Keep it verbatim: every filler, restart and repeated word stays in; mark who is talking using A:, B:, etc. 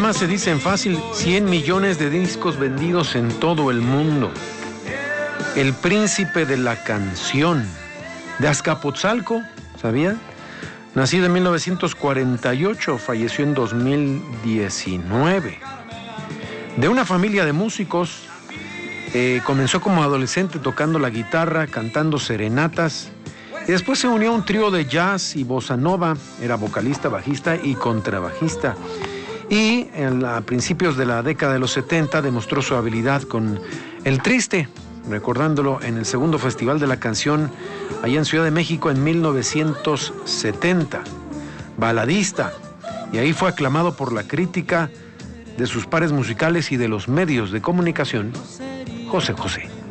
A: más se dicen fácil, cien millones de discos vendidos en todo el mundo. El príncipe de la canción, de Azcapotzalco, ¿sabía? Nacido en mil novecientos cuarenta y ocho, falleció en dos mil diecinueve. De una familia de músicos, eh, comenzó como adolescente tocando la guitarra, cantando serenatas, y después se unió a un trío de jazz y bossa nova, era vocalista, bajista y contrabajista. Y en, a principios de la década de los setenta demostró su habilidad con El Triste, recordándolo en el segundo Festival de la Canción allá en Ciudad de México en mil novecientos setenta. Baladista, y ahí fue aclamado por la crítica de sus pares musicales y de los medios de comunicación, José José.